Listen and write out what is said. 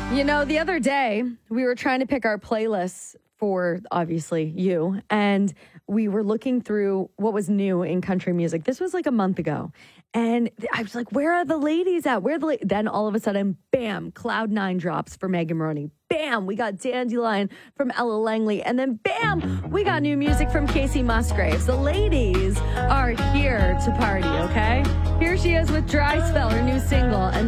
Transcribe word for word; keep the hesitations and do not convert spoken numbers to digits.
You know, the other day we were trying to pick our playlists for obviously you, and we were looking through what was new in country music. This was like a month ago. And I was like, where are the ladies at? Where are the la-? Then all of a sudden, bam, Cloud Nine drops for Megan Maroney. Bam, we got Dandelion from Ella Langley. And then bam, we got new music from Casey Musgraves. The ladies are here to party, okay? Here she is with Dry Spell, her new single. And